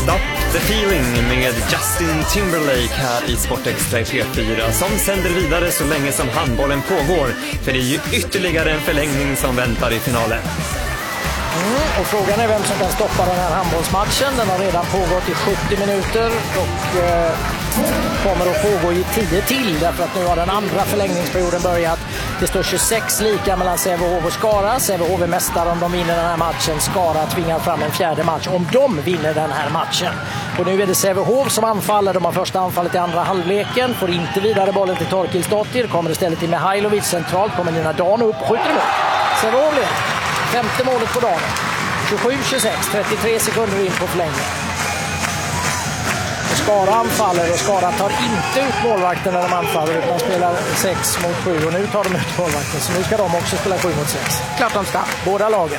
Stop the feeling med Justin Timberlake här i Sportextra i P4 som sänder vidare så länge som handbollen pågår. För det är ju ytterligare en förlängning som väntar i finalen. Och frågan är vem som kan stoppa den här handbollsmatchen. Den har redan pågått i 70 minuter och kommer att pågå i 10 till därför att nu har den andra förlängningsperioden börjat. Det står 26 lika mellan Sävehof och Skara. Sävehof är mästare om de vinner den här matchen. Skara tvingar fram en fjärde match om de vinner den här matchen. Och nu är det Sävehof som anfaller. De har första anfallet i andra halvleken. Får inte vidare bollen till Torkilsdottir. Kommer istället till Mihailovic centralt. Kommer Nina Dano upp och skjuter emot. Sävehof leder. Femte målet på dagen. 27-26, 33 sekunder in på förlängningen. Skara anfaller och Skara tar inte ut målvakten när de anfaller utan spelar 6 mot 7 och nu tar de ut målvakten så nu ska de också spela 7 mot 6. Klart de ska. Båda lagen.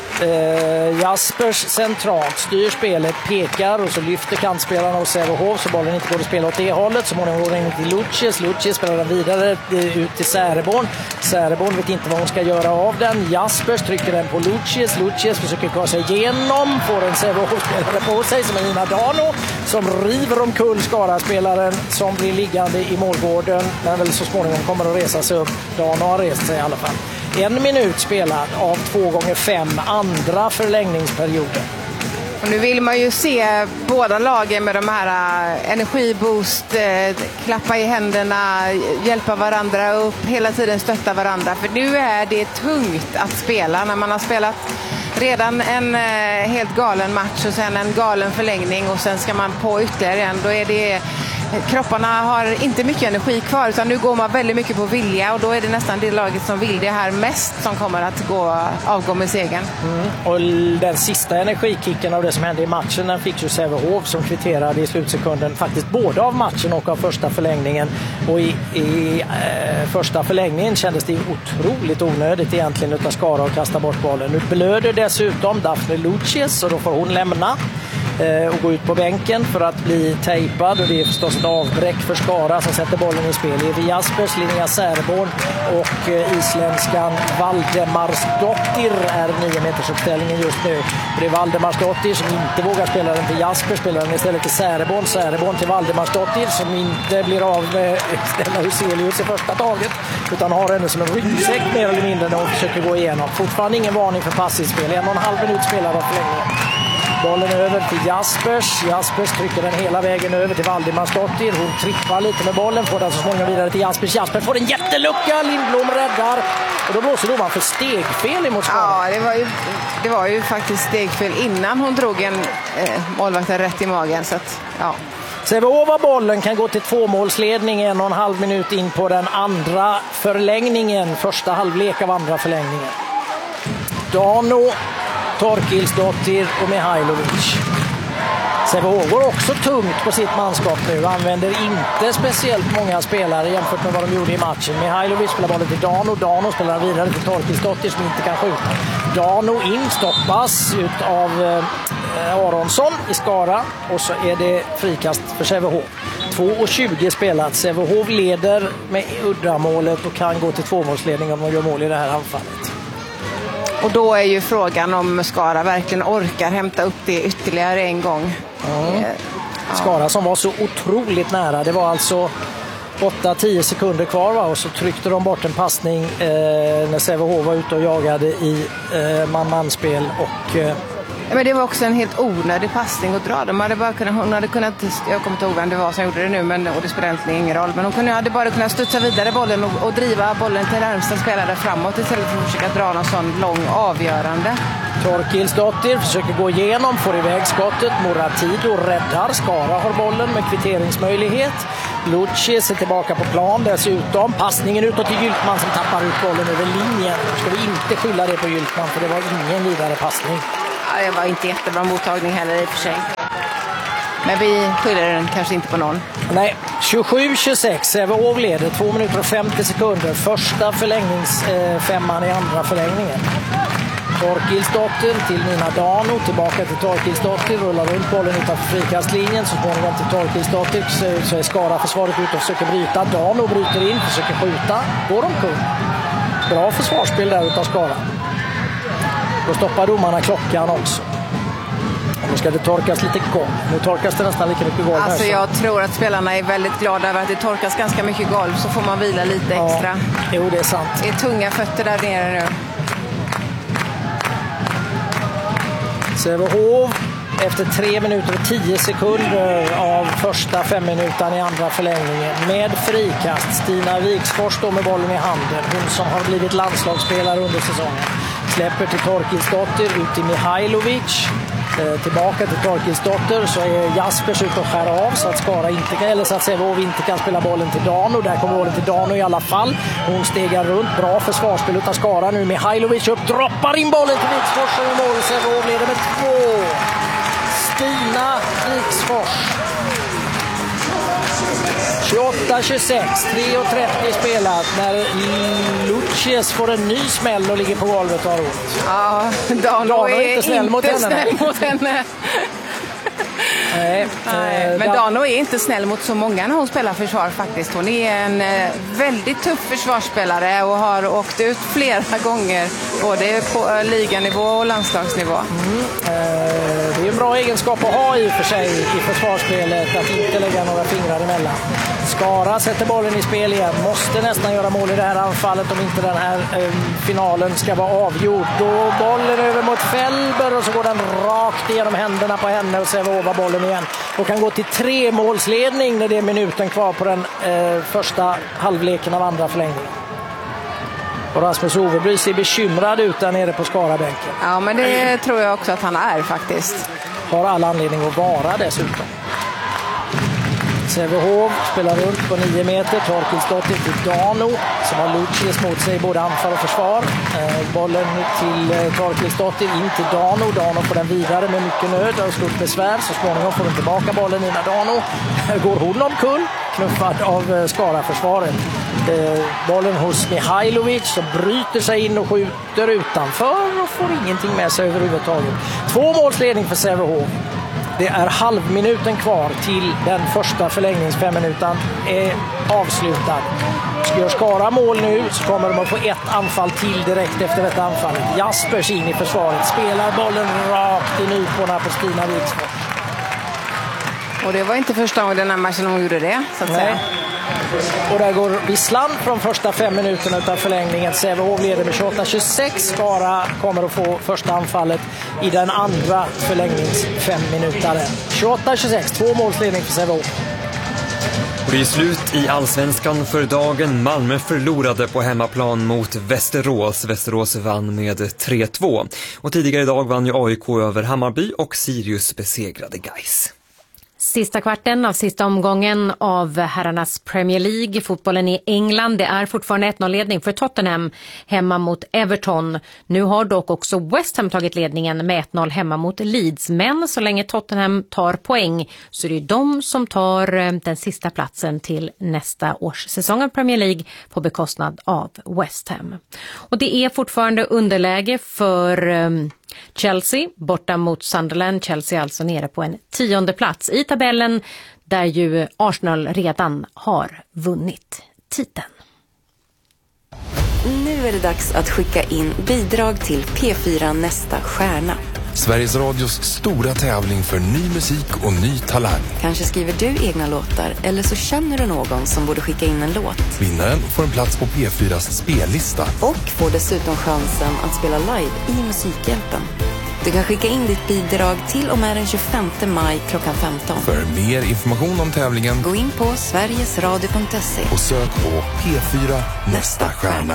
Jaspers centralt styr spelet, pekar och så lyfter kantspelarna hos Sävehof så bollen inte går att spela åt det hållet så många går in till Lucius. Lucius spelar den vidare ut till Säreborn. Säreborn vet inte vad hon ska göra av den. Jaspers trycker den på Lucius. Lucius försöker ta sig igenom, får en Sävehof-spelare på sig som är Nina Dano som river omkull Skara-spelaren som blir liggande i målgården men väl så småningom kommer att resa sig upp. Dano har rest sig i alla fall. 1 minut spelad av 2x5 andra förlängningsperioden. Och nu vill man ju se båda lagen med de här energiboost, klappa i händerna, hjälpa varandra upp, hela tiden stötta varandra. För nu är det tungt att spela när man har spelat redan en helt galen match och sen en galen förlängning och sen ska man på ytterligare en. Då är det kropparna har inte mycket energi kvar utan nu går man väldigt mycket på vilja och då är det nästan det laget som vill det här mest som kommer att avgå med segern. Och den sista energikicken av det som hände i matchen den fick ju Sävehof som kvitterade i slutsekunden faktiskt både av matchen och av första förlängningen och i första förlängningen kändes det otroligt onödigt egentligen utav Skara att kasta bort bollen. Nu blöder dessutom Daphne Lucius och då får hon lämna och gå ut på bänken för att bli tejpad och det är förstås ett avbräck för Skara som sätter bollen i spel. Evi Jaspers, Linnea Säreborn och isländskan Valdemarsdottir är 9 meters uppställningen just nu. Och det är Valdemarsdottir som inte vågar spela den till Jasper, spelar den istället till Säreborn. Säreborn till Valdemarsdottir som inte blir av med Stella Huselius i första taget utan har henne som en ryggsäck mer eller mindre när hon försöker gå igenom. Fortfarande ingen varning för passivspel. 1,5 minut spelad av förlängningen. Bollen över till Jaspers. Jaspers trycker den hela vägen över till Valdemarsdottir. Hon trippar lite med bollen. Får den så småningom vidare till Jaspers. Jaspers får en jättelucka. Lindblom räddar. Och då blåser domaren för stegfel emot Skara. Ja, det var ju faktiskt stegfel innan hon drog en målvakten rätt i magen. Så att, ja. Sävehof av bollen kan gå till 2-målsledning 1,5 minut in på den andra förlängningen. Första halvlek av andra förlängningen. Dano, Torkilsdottir och Mihailovic. Sävehof går också tungt på sitt manskap nu. Använder inte speciellt många spelare jämfört med vad de gjorde i matchen. Mihailovic spelar bollen till Dano. Dano spelar vidare till Torkilsdottir som inte kan skjuta. Dano stoppas ut av Aronsson i Skara. Och så är det frikast för Sävehof. 2:20 spelat. Sävehof leder med uddamålet och kan gå till 2-målsledning om de gör mål i det här anfallet. Och då är ju frågan om Skara verkligen orkar hämta upp det ytterligare en gång. Skara som var så otroligt nära. Det var alltså 8-10 sekunder kvar va? Och så tryckte de bort en passning när Sävehof var ute och jagade i man-man-spel och men det var också en helt onödig passning att dra. Hon hade kunnat, jag kommer inte ihåg vem det var som gjorde det nu, och det spelar egentligen ingen roll. Men hon hade bara kunnat studsa vidare bollen och driva bollen till närmsta spelare framåt istället för att försöka dra någon sån lång avgörande. Torkilsdottir försöker gå igenom, får iväg skottet. Moratido räddar. Skara har bollen med kvitteringsmöjlighet. Lucius är tillbaka på plan dessutom. Passningen utåt till Gyltman som tappar ut bollen över linjen. Ska vi inte skylla det på Gyltman för det var ingen vidare passning. Det var inte jättebra mottagning heller i och för sig. Men vi skyller den kanske inte på någon. Nej, 27-26. Sävehof leder 2 minuter och 50 sekunder. Första förlängningsfemman i andra förlängningen. Torkilsdottir till Nina Dano. Tillbaka till Torkilsdottir. Rullar runt bollen utanför frikastlinjen. Så småningom till Torkilsdottir. Så är Skara försvaret ut och försöker bryta. Dano bryter in, försöker skjuta. Går omkull. Bra försvarsspel där utav Skara. Då stoppar domarna klockan också. Och då ska det torkas lite golv. Nu torkas det nästan lika mycket golv. Alltså jag tror att spelarna är väldigt glada över att det torkas ganska mycket golv, så får man vila lite extra. Jo, det är sant. Det är tunga fötter där nere nu. Sävehof efter 3 minuter och 10 sekunder av första 5 minuter i andra förlängningen med frikast. Stina Viksfors står med bollen i handen. Hon som har blivit landslagsspelare under säsongen. Släpper till Torkilsdotter, ut till Mihailovic. Tillbaka till Torkilsdotter, så är Jaspers ut och skär av så att Skara inte kan, eller så att Sävehof inte kan spela bollen till Dano. Där kommer bollen till Dano i alla fall. Hon stegar runt, bra försvarsspel utav Skara nu. Mihailovic upp, droppar in bollen till Viksfors och i mål. Sävehof leder med 2. Stina Viksfors. 28-26, 3:30 spelat när Lucies får en ny smäll och ligger på golvet och har ont. Ja, Dano är inte snäll mot henne. Nej, men Dano är inte snäll mot så många när hon spelar försvar faktiskt. Hon är en väldigt tuff försvarsspelare och har åkt ut flera gånger både på liganivå och landslagsnivå. Det är en bra egenskap att ha i och för sig i försvarsspelet, att inte lägga några fingrar emellan. Skara sätter bollen i spel igen, måste nästan göra mål i det här anfallet om inte den här finalen ska vara avgjord. Då bollen över mot Fällber och så går den rakt igenom händerna på henne och Sävehof bollen igen och kan gå till 3-målsledning när det är minuten kvar på den första halvleken av andra förlängningen. Och Rasmus Overby ser bekymrad ut där nere på Skarabänken. Ja, men det tror jag också att han är faktiskt. Har all anledning att vara dessutom. Sävehof spelar runt på 9 meter. Torkilsdotter till Dano som har Lucies mot sig både anfall och försvar. Bollen till Torkilsdotter in till Dano. Dano får den vidare med mycket nöd och stort besvär. Så småningom får hon tillbaka bollen in när Dano. Går hon omkull, knuffad av Skara-försvaret. Bollen hos Mihailovic som bryter sig in och skjuter utanför och får ingenting med sig överhuvudtaget. 2 målsledning för Sävehof. Det är halvminuten kvar till den första förlängningsfemminuten är avslutad. Gör Skara mål nu så kommer de att få ett anfall till direkt efter detta anfallet. Jaspers in i försvaret, spelar bollen rakt i nyporna på Stina Viksfors. Och det var inte första gången den här matchen hon gjorde det, så att säga. Och där går visslan från första 5 minuterna av förlängningen. Sävehof leder med 28-26. Skara kommer att få första anfallet i den andra förlängnings 5 minuter. 28-26, 2 målsledning för Sävehof. Och det är slut i Allsvenskan för dagen. Malmö förlorade på hemmaplan mot Västerås. Västerås vann med 3-2. Och tidigare idag vann ju AIK över Hammarby och Sirius besegrade Gais. Sista kvarten av sista omgången av herrarnas Premier League. Fotbollen i England, det är fortfarande 1-0-ledning för Tottenham hemma mot Everton. Nu har dock också West Ham tagit ledningen med 1-0 hemma mot Leeds. Men så länge Tottenham tar poäng så är det de som tar den sista platsen till nästa års säsong av Premier League på bekostnad av West Ham. Och det är fortfarande underläge för Chelsea borta mot Sunderland. Chelsea alltså nere på en 10:e plats i tabellen där ju Arsenal redan har vunnit titeln. Nu är det dags att skicka in bidrag till P4 Nästa stjärna. Sveriges Radios stora tävling för ny musik och ny talang. Kanske skriver du egna låtar eller så känner du någon som borde skicka in en låt. Vinnaren får en plats på P4s spellista. Och får dessutom chansen att spela live i Musikhjälpen. Du kan skicka in ditt bidrag till och med den 25 maj klockan 15. För mer information om tävlingen gå in på sverigesradio.se och sök på P4 Nästa stjärna.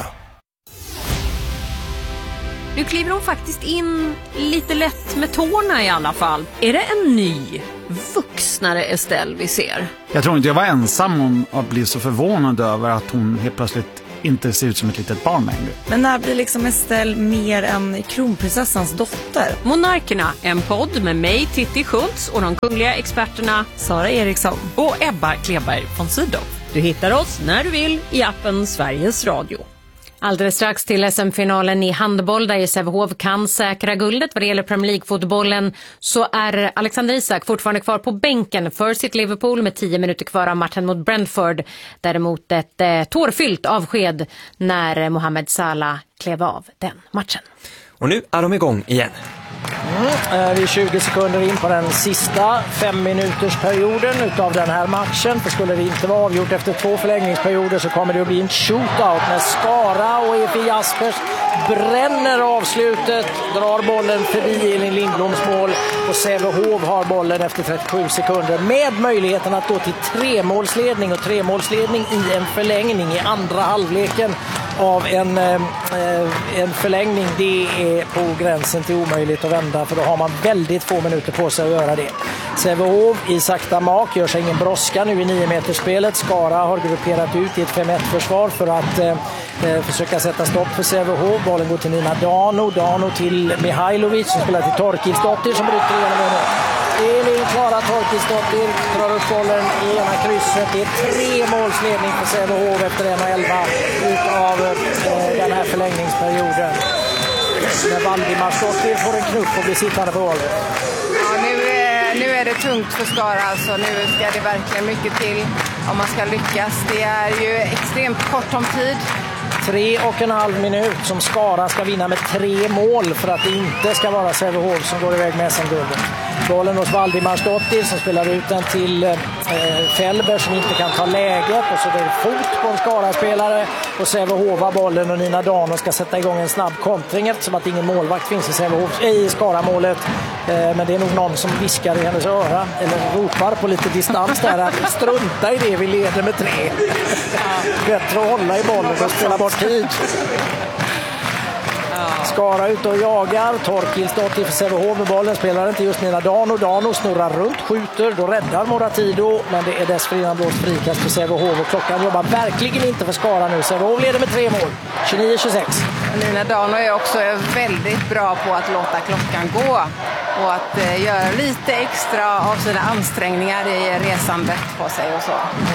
Nu kliver hon faktiskt in lite lätt med tårna i alla fall. Är det en ny, vuxnare Estelle vi ser? Jag tror inte jag var ensam om att bli så förvånad över att hon helt plötsligt inte ser ut som ett litet barn längre. Men när blir liksom Estelle mer än kronprinsessans dotter? Monarkerna, en podd med mig, Titti Schultz och de kungliga experterna Sara Eriksson och Ebba Kleberg von Sydow. Du hittar oss när du vill i appen Sveriges Radio. Alldeles strax till SM-finalen i handboll där Sävehof kan säkra guldet. Vad det gäller Premier League-fotbollen så är Alexander Isak fortfarande kvar på bänken för sitt Liverpool med 10 minuter kvar av matchen mot Brentford. Däremot ett tårfyllt avsked när Mohamed Salah klev av den matchen. Och nu är de igång igen. Vi är 20 sekunder in på den sista 5-minutersperioden utav den här matchen. För skulle det inte vara avgjort efter 2 förlängningsperioder så kommer det att bli en shootout när Skara och Efi Jaspers bränner avslutet, drar bollen förbi Elin Lindbloms mål och Sävehof har bollen efter 37 sekunder med möjligheten att gå till 3-målsledning och 3-målsledning i en förlängning i andra halvleken av en förlängning. Det är på gränsen till omöjligt att vända, för då har man väldigt få minuter på sig att göra det. Sävehof i sakta mak, gör sig ingen brådska nu i 9-metersspelet. Skara har grupperat ut i ett 5-1-försvar för att försöka sätta stopp för Sävehof. Bollen går till Nina Dano till Mihailovic som spelar till Torkilsdottir som bryter igenom en. Elin klarar Torkilsdottir, drar upp bollen i ena krysset. Det är 3-målsledning för Sävehof efter 1:11 utav den här förlängningsperioden. När Valdimarsdottir får en knuff och blir sittande på golvet. Ja, nu är det tungt för Skara. Alltså, nu ska det verkligen mycket till om man ska lyckas. Det är ju extremt kort om tid. 3,5 minut som Skara ska vinna med 3 mål för att det inte ska vara Sävehof som går iväg med SM-guldet. Bollen hos Valdimarsdottir som spelar ut den till Fällberg som inte kan ta läget, och så är det fot på en Skara-spelare och Sävehof har bollen och Nina Dano ska sätta igång en snabb kontring eftersom att ingen målvakt finns i Skara-målet. Men det är nog någon som viskar i hennes öra eller ropar på lite distans där att strunta i det, vi leder med 3. Bättre att hålla i bollen och spela bort tid. Skara ut och jagar. Torkilsdottir för Sävehof med bollen. Spelar inte just Nina Dano. Dano snurrar runt, skjuter. Då räddar Moratido. Men det är dessförinnan blåst frikast för Sävehof. Och klockan jobbar verkligen inte för Skara nu. Sävehof leder med 3 mål. 29-26. Nina Dano är också väldigt bra på att låta klockan gå. Och att göra lite extra av sina ansträngningar i resandet på sig och så.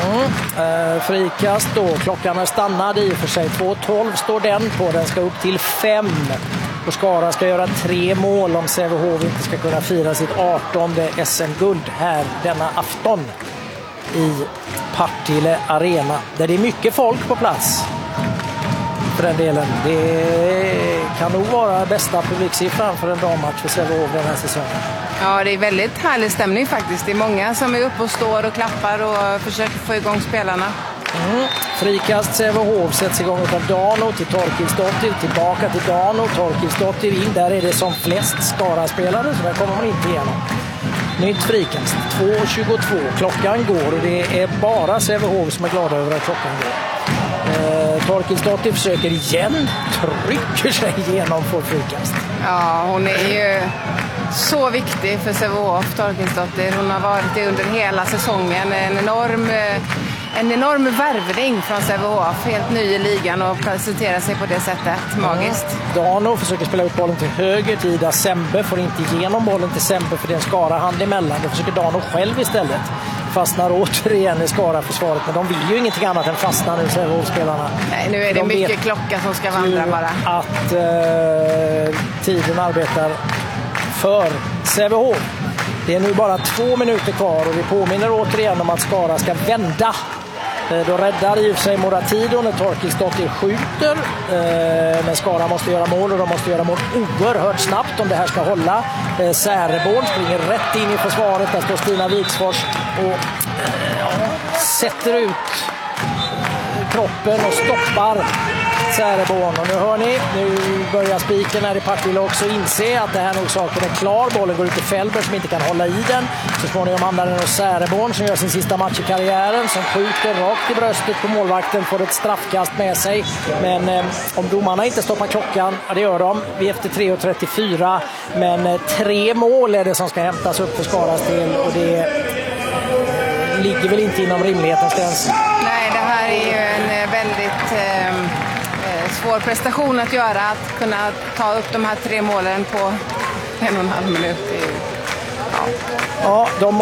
Frikast då. Klockan är stannad i och för sig. 2:12 står den på. Den ska upp till 5. Och Skara ska göra 3 mål om Sävehof inte ska kunna fira sitt 18:e SM-guld här denna afton i Partille Arena. Där det är mycket folk på plats. För den delen. Det kan nog vara bästa publiksiffran för en dammatch för Sävehof den här säsongen. Ja, det är väldigt härlig stämning faktiskt. Det är många som är uppe och står och klappar och försöker få igång spelarna. Frikast Sävehof sätts igång av Dano till Torkilsdottir, tillbaka till Dano, Torkilsdottir in. Där är det som flest Skara-spelare, så där kommer man inte igenom. Nytt frikast, 2:22. Klockan går och det är bara Sävehof som är glada över att klockan går. Torkilsdottir försöker igen, trycker sig igenom för frikast. Ja, hon är ju så viktig för Sävehof, Torkilsdottir. Hon har varit det under hela säsongen. En enorm värvning från Sävehof, helt ny i ligan och presenterar sig på det sättet, magiskt. Dano försöker spela ut bollen till höger till Ida Sembe, får inte igenom bollen till Sembe för det är en Skara-hand emellan. Då försöker Dano själv istället. Fastnar återigen i Skara-försvaret, men de vill ju ingenting annat än fastna nu, Sävehof-spelarna. Nej, nu är det mycket klocka som ska vandra bara. Att tiden arbetar för Sävehof. Det är nu bara 2 minuter kvar och vi påminner återigen om att Skara ska vända. Då räddar i och för sig Moratido när Torkilsdottir skjuter. Men Skara måste göra mål och de måste göra mål oerhört snabbt om det här ska hålla. Säreborn springer rätt in i försvaret. Där står Stina Viksfors och sätter ut kroppen och stoppar Säreborn. Och nu hör ni, nu börjar spiken här i Partille också inse att det här nog saken är klar. Bollen går ut till Fällberg som inte kan hålla i den. Så småningom hamnar den hos Säreborn som gör sin sista match i karriären, som skjuter rakt i bröstet på målvakten, får ett straffkast med sig. Men om domarna inte stoppar klockan, ja, det gör de. Vi är efter 3:34. Men 3 mål är det som ska hämtas upp för Skaras del och det ligger väl inte inom rimlighetens gräns. Nej, det här är ju en väldigt svår prestation att göra, att kunna ta upp de här 3 målen på 1,5 minut. Ja, de